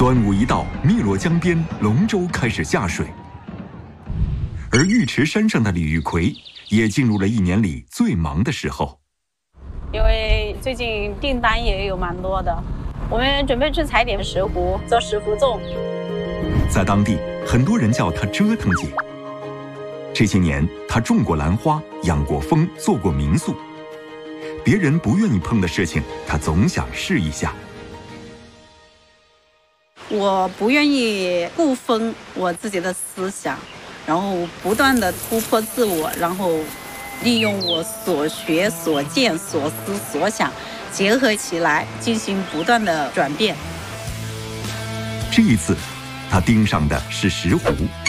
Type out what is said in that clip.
端午一到，汨罗江边龙舟开始下水，而玉池山上的李玉奎也进入了一年里最忙的时候。 因为最近订单也有蛮多的，我们准备去踩点石斛，做石斛粽。 在当地，很多人叫她折腾姐。这些年，她种过兰花，养过蜂，做过民宿。别人不愿意碰的事情，她总想试一下。 我不愿意固封我自己的思想，然后不断的突破自我，然后利用我所学所见所思所想结合起来，进行不断的转变。 这一次，他盯上的是石斛。